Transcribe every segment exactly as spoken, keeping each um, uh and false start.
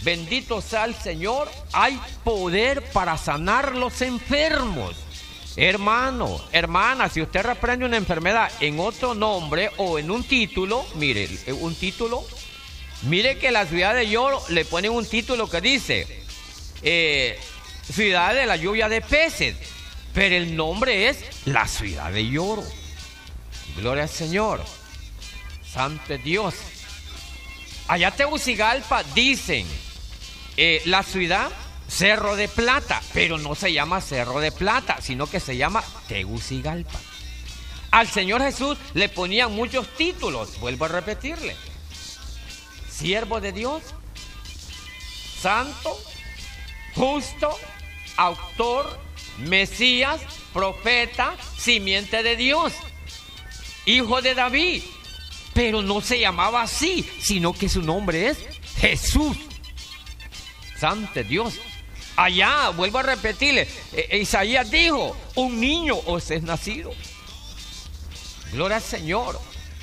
Bendito sea el Señor, hay poder para sanar los enfermos. Hermano, hermana, si usted reprende una enfermedad en otro nombre o en un título, mire, un título, mire que la ciudad de Lloro le ponen un título que dice, eh, ciudad de la lluvia de peces, pero el nombre es la ciudad de Lloro. Gloria al Señor, santo es Dios. Allá en Tegucigalpa dicen, eh, la ciudad Cerro de Plata, pero no se llama Cerro de Plata, sino que se llama Tegucigalpa. Al Señor Jesús le ponían muchos títulos, vuelvo a repetirle. Siervo de Dios, santo, justo, autor, Mesías, profeta, simiente de Dios, hijo de David. Pero no se llamaba así, sino que su nombre es Jesús. Santo Dios. Allá, vuelvo a repetirle, eh, Isaías dijo, un niño os es nacido. Gloria al Señor.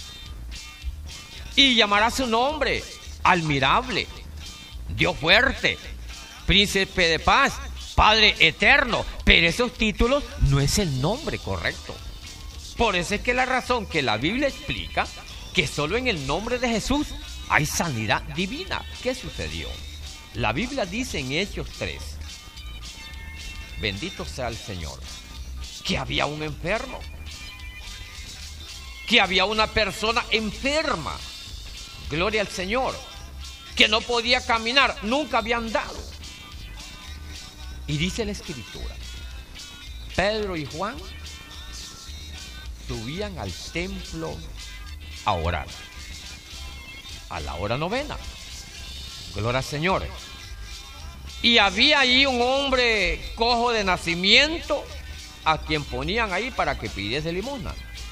Y llamará su nombre admirable, Dios fuerte, príncipe de paz, Padre eterno. Pero esos títulos no es el nombre correcto. Por eso es que la razón que la Biblia explica que solo en el nombre de Jesús hay sanidad divina. ¿Qué sucedió? La Biblia dice en Hechos tres, bendito sea el Señor, que había un enfermo, que había una persona enferma, gloria al Señor, que no podía caminar, nunca había andado. Y dice la Escritura, Pedro y Juan subían al templo a orar, a la hora novena, gloria al Señor. Y había ahí un hombre cojo de nacimiento a quien ponían ahí para que pidiese limosna.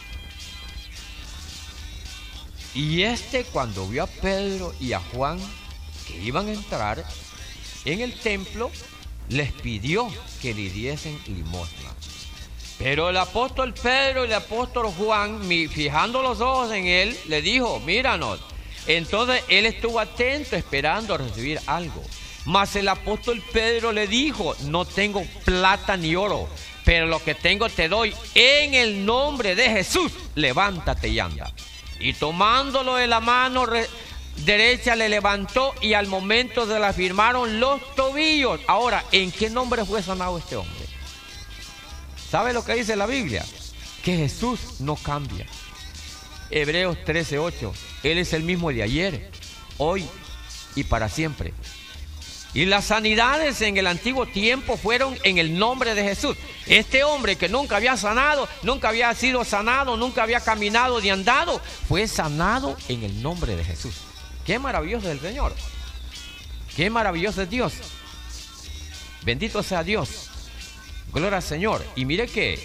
Y este, cuando vio a Pedro y a Juan que iban a entrar en el templo, les pidió que le diesen limosna. Pero el apóstol Pedro y el apóstol Juan, fijando los ojos en él, le dijo, míranos. Entonces él estuvo atento esperando a recibir algo. Mas el apóstol Pedro le dijo, no tengo plata ni oro, pero lo que tengo te doy. En el nombre de Jesús, levántate y anda. Y tomándolo de la mano re- derecha le levantó y al momento se le afirmaron los tobillos. Ahora, ¿en qué nombre fue sanado este hombre? ¿Sabe lo que dice la Biblia? Que Jesús no cambia. Hebreos trece ocho, Él es el mismo de ayer, hoy y para siempre. Y las sanidades en el antiguo tiempo fueron en el nombre de Jesús. Este hombre que nunca había sanado, nunca había sido sanado, nunca había caminado ni andado, fue sanado en el nombre de Jesús. Qué maravilloso es el Señor. Qué maravilloso es Dios. Bendito sea Dios. Gloria al Señor. Y mire que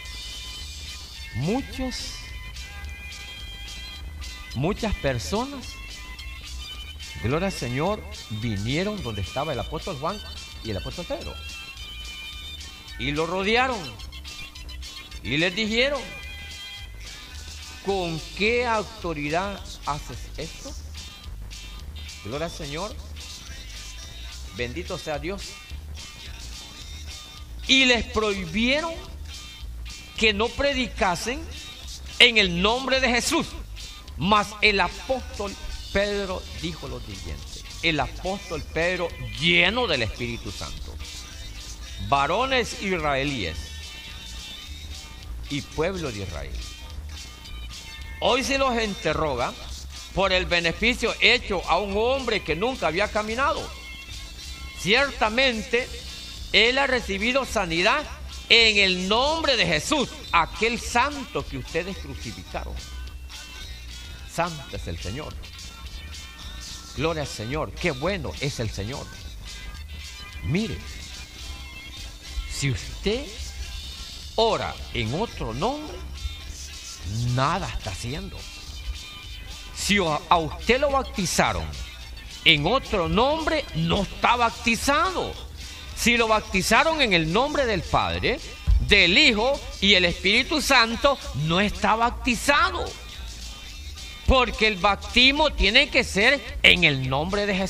muchos, muchas personas, gloria al Señor, vinieron donde estaba el apóstol Juan y el apóstol Pedro. Y lo rodearon. Y les dijeron, ¿con qué autoridad haces esto? Gloria al Señor. Bendito sea Dios. Y les prohibieron que no predicasen en el nombre de Jesús. Mas el apóstol Pedro dijo lo siguiente. El apóstol Pedro, lleno del Espíritu Santo, varones israelíes y pueblo de Israel, hoy se los interroga por el beneficio hecho a un hombre que nunca había caminado. Ciertamente él ha recibido sanidad en el nombre de Jesús, aquel santo que ustedes crucificaron. Santo es el Señor. Gloria al Señor, qué bueno es el Señor. Mire, si usted ora en otro nombre, nada está haciendo. Si a usted lo bautizaron en otro nombre, no está bautizado. Si lo bautizaron en el nombre del Padre, del Hijo y el Espíritu Santo, no está bautizado. Porque el bautismo tiene que ser en el nombre de Jesús.